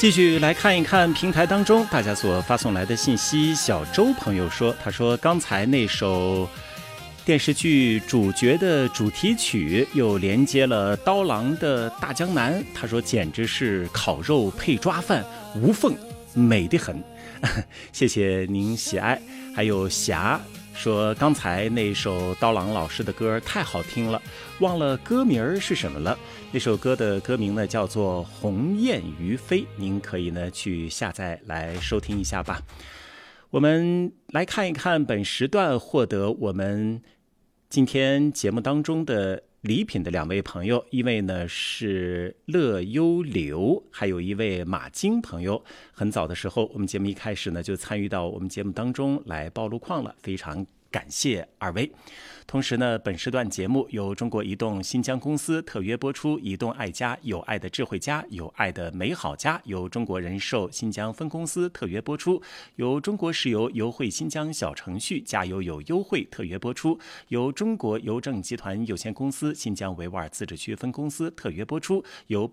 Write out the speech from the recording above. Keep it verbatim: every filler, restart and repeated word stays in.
继续来看一看平台当中大家所发送来的信息。小周朋友说，他说刚才那首电视剧主角的主题曲又连接了刀郎的大江南，他说简直是烤肉配抓饭，无缝，美得很。谢谢您喜爱。还有霞说，刚才那首刀郎老师的歌太好听了，忘了歌名是什么了。那首歌的歌名呢叫做《鸿雁于飞》，您可以呢去下载来收听一下吧。我们来看一看本时段获得我们今天节目当中的礼品的两位朋友，一位呢是乐优流，还有一位马金朋友。很早的时候，我们节目一开始呢就参与到我们节目当中来报路况了，非常感谢二位。同时呢，本时段节目由中国移动新疆公司特约播出，移动爱家有爱的智慧家，有爱的美好家由中国人寿新疆分公司特约播出，由中国石油优惠新疆小程序加油有优惠特约播出，由中国邮政集团有限公司新疆维吾尔自治区分公司特约播出，由